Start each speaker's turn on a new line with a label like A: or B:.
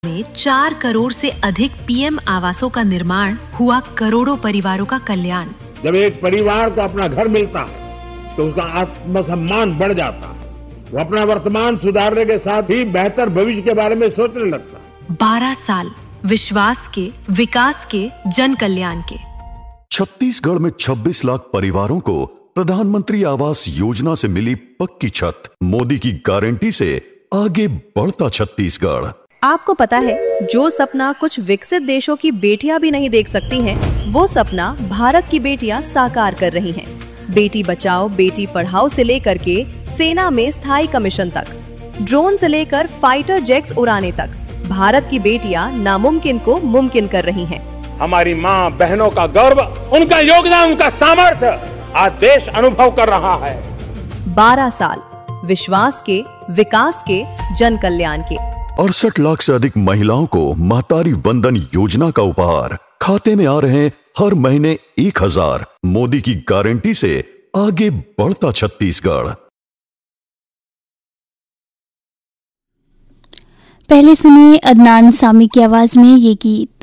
A: में 4 करोड़ से अधिक पीएम आवासों का निर्माण हुआ, करोड़ों परिवारों का कल्याण।
B: जब एक परिवार को अपना घर मिलता है तो उसका आत्मसम्मान बढ़ जाता है। वो अपना वर्तमान सुधारने के साथ ही बेहतर भविष्य के बारे में सोचने लगता है।
A: 12 साल विश्वास के, विकास के, जन कल्याण के।
C: छत्तीसगढ़ में 26 लाख परिवारों को प्रधानमंत्री आवास योजना से मिली पक्की छत। मोदी की गारंटी से आगे बढ़ता छत्तीसगढ़।
D: आपको पता है, जो सपना कुछ विकसित देशों की बेटियां भी नहीं देख सकती हैं, वो सपना भारत की बेटियां साकार कर रही हैं। बेटी बचाओ बेटी पढ़ाओ से लेकर के सेना में स्थायी कमीशन तक, ड्रोन से लेकर फाइटर जेट्स उड़ाने तक, भारत की बेटियां नामुमकिन को मुमकिन कर रही हैं।
B: हमारी माँ बहनों का गर्व, उनका योगदान, उनका सामर्थ्य आज देश अनुभव कर रहा है।
D: 12 साल विश्वास के, विकास के, जन कल्याण के।
C: 68 लाख से अधिक महिलाओं को महतारी वंदन योजना का उपहार। खाते में आ रहे हैं हर महीने 1000। मोदी की गारंटी से आगे बढ़ता छत्तीसगढ़।
E: पहले सुनिए अदनान सामी की आवाज में ये गीत।